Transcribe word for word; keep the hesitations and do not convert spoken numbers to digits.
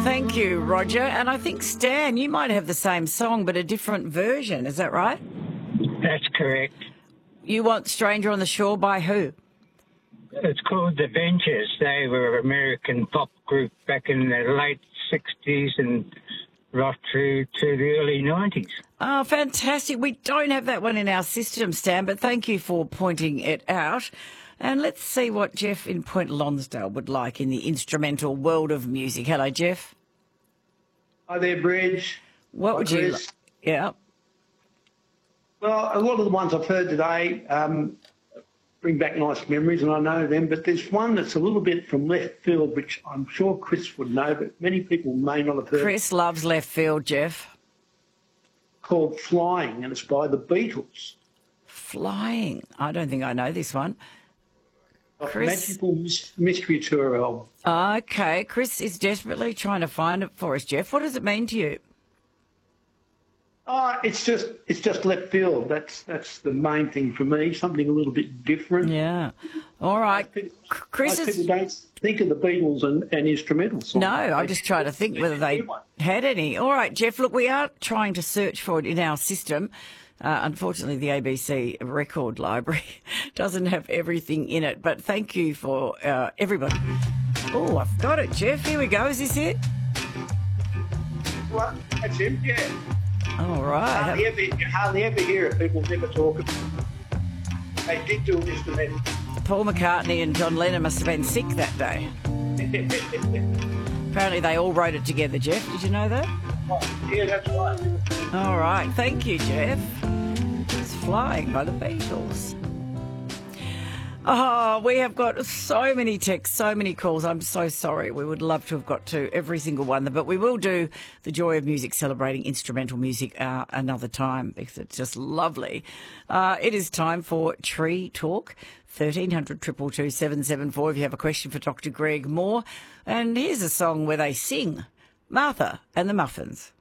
Thank you, Roger. And I think, Stan, you might have the same song but a different version. Is that right? That's correct. You want Stranger on the Shore by who? It's called The Ventures. They were an American pop group back in the late sixties and right through to the early nineties. Oh, fantastic. We don't have that one in our system, Stan, but thank you for pointing it out. And let's see what Jeff in Point Lonsdale would like in the instrumental world of music. Hello, Jeff. Hi there, Bridge. What Hi, would you Chris. like? Yeah. Well, a lot of the ones I've heard today um, bring back nice memories, and I know them, but there's one that's a little bit from left field, which I'm sure Chris would know, but many people may not have heard. Chris loves left field, Jeff. Called Flying, and it's by the Beatles. Flying. I don't think I know this one. Chris? Magical Mys- Mystery Tour album. Okay, Chris is desperately trying to find it for us, Jeff. What does it mean to you? Oh, it's just it's just left field. That's that's the main thing for me. Something a little bit different. Yeah. All right. Most people, Chris most is... people don't think of the Beatles and, and instrumental songs. No, I'm just trying to think whether they had any. All right, Jeff, look, we are trying to search for it in our system. Uh, unfortunately, the A B C record library doesn't have everything in it, but thank you for uh, everybody. Oh, I've got it, Jeff. Here we go. Is this it? Well, that's it, yeah. All right. Hardly ever, you hardly ever hear it. People never talk about it. They did do an instrumental. Paul McCartney and John Lennon must have been sick that day. Apparently they all wrote it together, Jeff. Did you know that? Yeah, that's right. All right. Thank you, Jeff. It's Flying by the Beatles. Oh, we have got so many texts, so many calls. I'm so sorry. We would love to have got to every single one, but we will do the Joy of Music celebrating instrumental music uh, another time because it's just lovely. Uh, it is time for Tree Talk. thirteen hundred, two two two, seven seven four if you have a question for Doctor Greg Moore. And here's a song where they sing Martha and the Muffins.